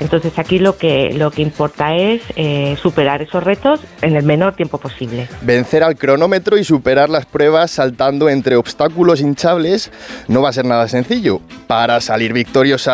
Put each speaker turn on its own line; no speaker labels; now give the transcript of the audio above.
Entonces aquí lo que importa es superar esos retos en el menor tiempo posible.
Vencer al cronómetro y superar las pruebas saltando entre obstáculos hinchables no va a ser nada sencillo. Para salir victoriosa